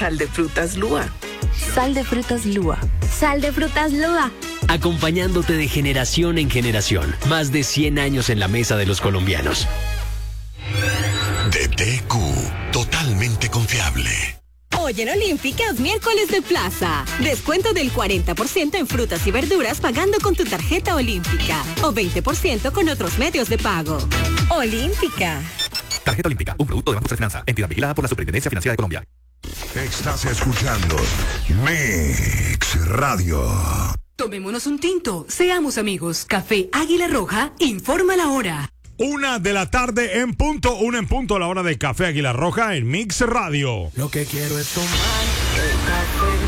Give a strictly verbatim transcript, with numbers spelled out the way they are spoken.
Sal de frutas Lua. Sal de frutas Lua. Sal de frutas Lua. Acompañándote de generación en generación. Más de cien años en la mesa de los colombianos. D T Q, totalmente confiable. Hoy en Olímpica es miércoles de plaza. Descuento del cuarenta por ciento en frutas y verduras pagando con tu tarjeta Olímpica. O veinte por ciento con otros medios de pago. Olímpica. Tarjeta Olímpica, un producto de Banco de Finanza, entidad vigilada por la Superintendencia Financiera de Colombia. Estás escuchando Mix Radio. Tomémonos un tinto, seamos amigos. Café Águila Roja, informa la hora. Una de la tarde en punto, una en punto a la hora de Café Águila Roja en Mix Radio. Lo que quiero es tomar el café